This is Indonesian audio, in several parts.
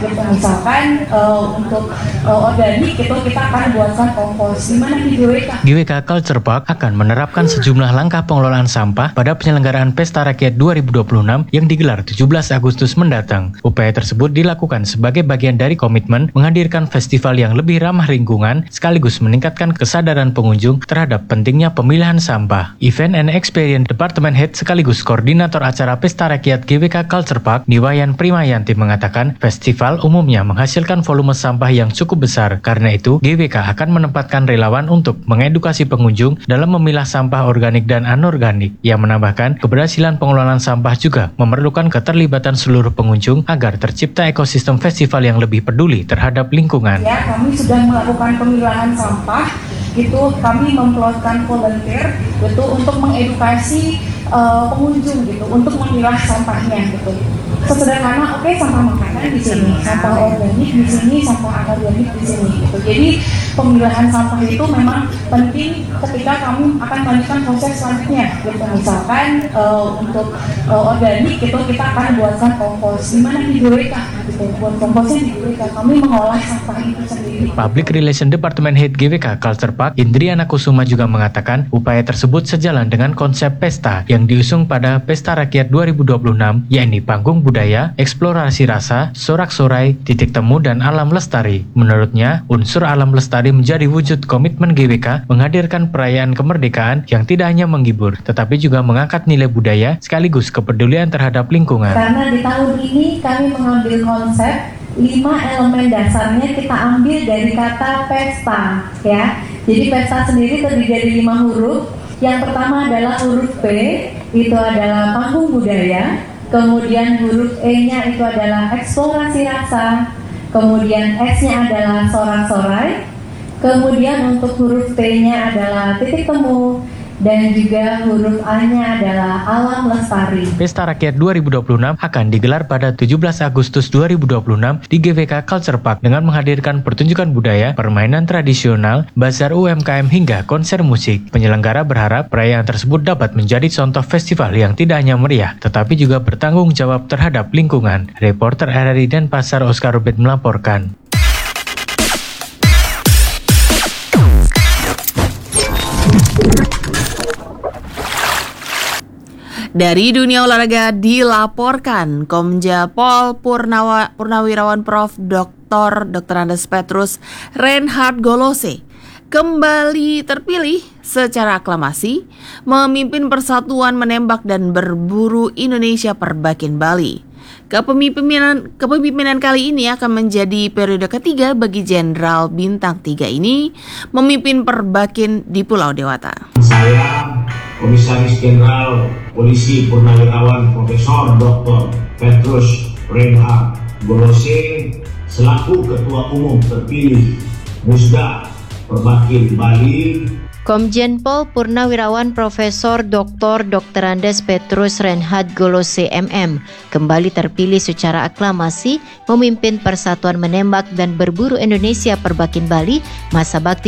Gitu. Misalkan untuk organik itu kita akan buatkan kompos. Gimana di GWK? GWK Culture Park akan menerapkan sejumlah langkah pengelolaan sampah pada penyelenggaraan Pesta Rakyat 2026 yang digelar 17 Agustus mendatang. Upaya tersebut dilakukan sebagai bagian dari komitmen menghadirkan festival yang lebih ramah lingkungan sekaligus meningkatkan kesadaran pengunjung terhadap pentingnya pemilahan sampah. Event and Experience Department Head sekaligus koordinator acara Pesta Rakyat GWK Culture Park, Niwayan Primayanti mengatakan, festival umumnya menghasilkan volume sampah yang cukup besar. Karena itu, GWK akan menempatkan relawan untuk mengedukasi pengunjung dalam memilah sampah organik dan anorganik. Ia menambahkan, keberhasilan pengelolaan sampah juga memerlukan keterlibatan seluruh pengunjung agar tercipta ekosistem festival yang lebih peduli terhadap lingkungan. Ya, kami sudah melakukan pemilahan sampah. Gitu, kami memplotkan volunteer gitu untuk mengedukasi pengunjung gitu untuk memilah sampahnya gitu. Sesederhana, oke, sampah makanan di sini, sampah organik di sini, sampah anorganik di sini gitu. Jadi pemilahan sampah itu memang penting ketika kamu akan melanjutkan proses selanjutnya gitu. Misalkan untuk organik itu kita akan buatkan kompos. Gimana di GWK gitu, buat komposnya di GWK, kami mengolah sampah itu sendiri. Public Relation Department Head GWK Culture Park, Indriana Kusuma juga mengatakan upaya tersebut sejalan dengan konsep pesta yang diusung pada Pesta Rakyat 2026, yakni panggung budaya, eksplorasi rasa, sorak-sorai, titik temu, dan alam lestari. Menurutnya, unsur alam lestari menjadi wujud komitmen GWK menghadirkan perayaan kemerdekaan yang tidak hanya menghibur, tetapi juga mengangkat nilai budaya sekaligus kepedulian terhadap lingkungan. Karena di tahun ini kami mengambil konsep 5 elemen dasarnya kita ambil dari kata pesta, ya. Jadi pesta sendiri terdiri dari 5 huruf. Yang pertama adalah huruf P, itu adalah panggung budaya. Kemudian huruf E-nya itu adalah eksplorasi rasa. Kemudian S-nya adalah sorak-sorai. Kemudian untuk huruf T-nya adalah titik temu. Dan juga huruf A-nya adalah alam lestari. Pesta Rakyat 2026 akan digelar pada 17 Agustus 2026 di GWK Culture Park dengan menghadirkan pertunjukan budaya, permainan tradisional, bazar UMKM hingga konser musik. Penyelenggara berharap perayaan tersebut dapat menjadi contoh festival yang tidak hanya meriah, tetapi juga bertanggung jawab terhadap lingkungan. Reporter RRI Denpasar Oscar Rubet melaporkan. Dari dunia olahraga dilaporkan, Komja Pol Purnawirawan Prof. Dr. Andes Petrus Reinhard Golose kembali terpilih secara aklamasi memimpin Persatuan Menembak dan Berburu Indonesia Perbakin Bali. Kepemimpinan kali ini akan menjadi periode ketiga bagi Jenderal Bintang 3 ini memimpin Perbakin di Pulau Dewata. Saya Komisaris Jenderal Polisi Purnawirawan Profesor Dr. Petrus Reinhard Golose selaku Ketua Umum terpilih Musda Perbakin Bali. Komjen Pol Purnawirawan Profesor Dr. Andes Petrus Reinhard Golose MM kembali terpilih secara aklamasi memimpin Persatuan Menembak dan Berburu Indonesia Perbakin Bali masa bakti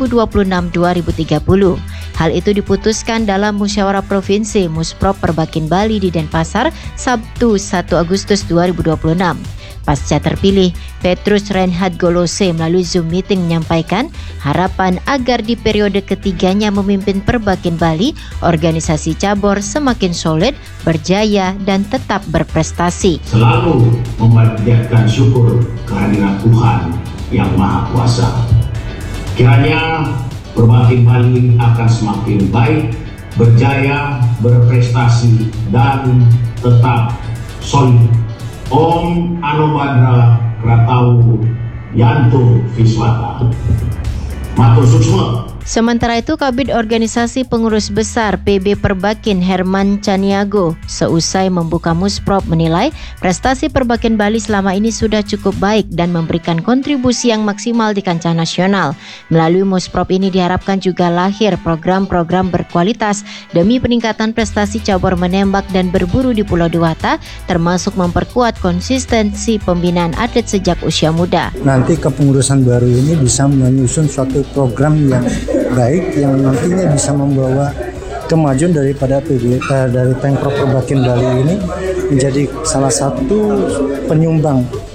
2026-2030. Hal itu diputuskan dalam Musyawarah Provinsi Musprop Perbakin Bali di Denpasar Sabtu 1 Agustus 2026. Pasca terpilih, Petrus Reinhard Golose melalui Zoom meeting menyampaikan harapan agar di periode ketiganya memimpin Perbakin Bali, organisasi cabur semakin solid, berjaya, dan tetap berprestasi. Selalu memanjatkan syukur kehadiran Tuhan Yang Maha Kuasa. Kiranya Perbakin Bali akan semakin baik, berjaya, berprestasi, dan tetap solid. Om Anobadra Kratau Yanto Viswata. Matur suksma. Sementara itu, Kabid Organisasi Pengurus Besar PB Perbakin Herman Caniago seusai membuka Musprop menilai prestasi Perbakin Bali selama ini sudah cukup baik dan memberikan kontribusi yang maksimal di kancah nasional. Melalui Musprop ini diharapkan juga lahir program-program berkualitas demi peningkatan prestasi cabur menembak dan berburu di Pulau Dewata, termasuk memperkuat konsistensi pembinaan atlet sejak usia muda. Nanti kepengurusan baru ini bisa menyusun suatu program yang baik yang nantinya bisa membawa kemajuan daripada dari Pemprov Perbakin Bali ini menjadi salah satu penyumbang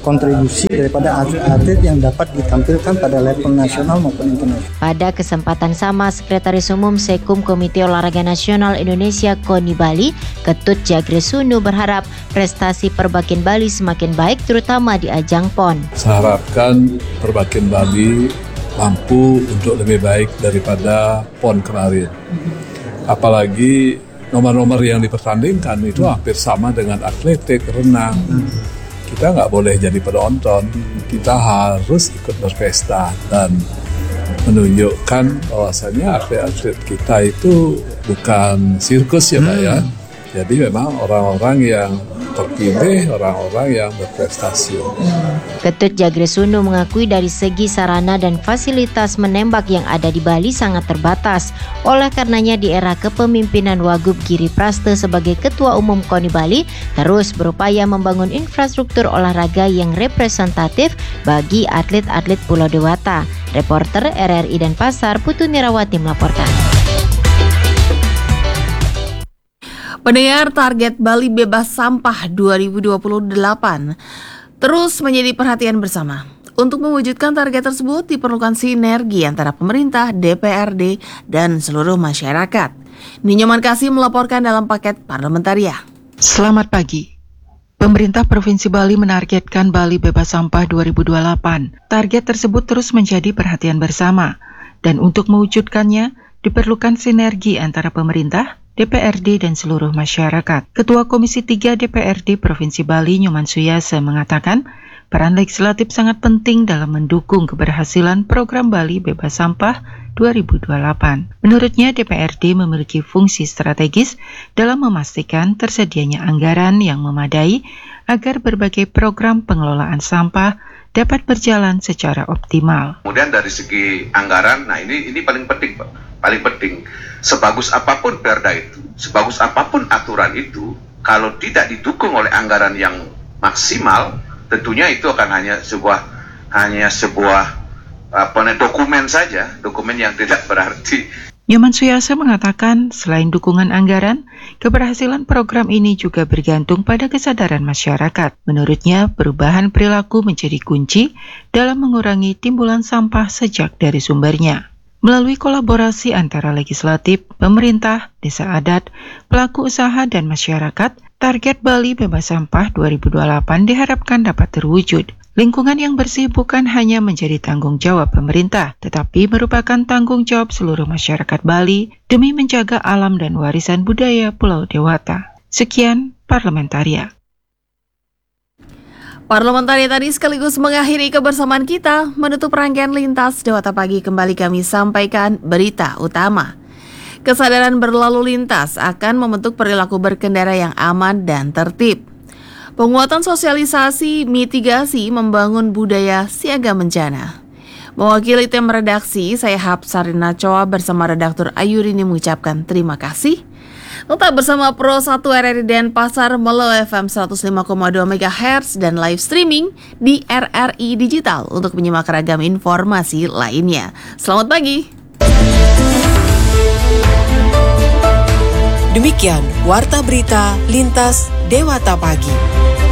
kontribusi daripada atlet-atlet yang dapat ditampilkan pada level nasional maupun internasional. Pada kesempatan sama, Sekretaris Umum Sekum Komite Olahraga Nasional Indonesia KONI Bali, Ketut Jagresunu berharap prestasi Perbakin Bali semakin baik terutama di ajang PON. Saya harapkan Perbakin Bali mampu untuk lebih baik daripada PON kemarin. Apalagi nomor-nomor yang dipertandingkan itu hampir sama dengan atletik, renang. Kita nggak boleh jadi penonton, kita harus ikut berpesta dan menunjukkan bahwasanya atlet-atlet kita itu bukan sirkus ya Pak ya. Jadi memang orang-orang yang terpilih, orang-orang yang berprestasi. Ketut Jagresunu mengakui dari segi sarana dan fasilitas menembak yang ada di Bali sangat terbatas. Oleh karenanya di era kepemimpinan Wagub Giri Praste sebagai Ketua Umum KONI Bali terus berupaya membangun infrastruktur olahraga yang representatif bagi atlet-atlet Pulau Dewata. Reporter RRI Denpasar Putu Nirawati melaporkan. Pendengar, target Bali bebas sampah 2028 terus menjadi perhatian bersama. Untuk mewujudkan target tersebut diperlukan sinergi antara pemerintah, DPRD, dan seluruh masyarakat. Ninyoman Kasih melaporkan dalam paket Parlamentaria. Selamat pagi. Pemerintah Provinsi Bali menargetkan Bali bebas sampah 2028. Target tersebut terus menjadi perhatian bersama. Dan untuk mewujudkannya, diperlukan sinergi antara pemerintah, DPRD dan seluruh masyarakat. Ketua Komisi 3 DPRD Provinsi Bali Nyoman Suyase mengatakan, peran legislatif sangat penting dalam mendukung keberhasilan program Bali Bebas Sampah 2028. Menurutnya, DPRD memiliki fungsi strategis dalam memastikan tersedianya anggaran yang memadai agar berbagai program pengelolaan sampah dapat berjalan secara optimal. Kemudian dari segi anggaran, nah ini paling penting Pak. Paling penting, sebagus apapun perda itu, sebagus apapun aturan itu, kalau tidak didukung oleh anggaran yang maksimal, tentunya itu akan hanya sebuah dokumen saja, dokumen yang tidak berarti. Nyoman Suyase mengatakan, selain dukungan anggaran, keberhasilan program ini juga bergantung pada kesadaran masyarakat. Menurutnya, perubahan perilaku menjadi kunci dalam mengurangi timbulan sampah sejak dari sumbernya. Melalui kolaborasi antara legislatif, pemerintah, desa adat, pelaku usaha, dan masyarakat, target Bali Bebas Sampah 2028 diharapkan dapat terwujud. Lingkungan yang bersih bukan hanya menjadi tanggung jawab pemerintah, tetapi merupakan tanggung jawab seluruh masyarakat Bali demi menjaga alam dan warisan budaya Pulau Dewata. Sekian Parlamentaria. Parlamentaria tadi sekaligus mengakhiri kebersamaan kita. Menutup rangkaian Lintas Dewata Pagi, kembali kami sampaikan berita utama. Kesadaran berlalu lintas akan membentuk perilaku berkendara yang aman dan tertib. Penguatan sosialisasi mitigasi membangun budaya siaga bencana. Mewakili tim redaksi, saya Hapsarina Choa bersama redaktur Ayurini mengucapkan terima kasih. Tetap bersama Pro 1 RRI Denpasar melalui FM 105,2 MHz dan live streaming di RRI Digital untuk menyimak ragam informasi lainnya. Selamat pagi. Demikian Warta Berita Lintas Dewata Pagi.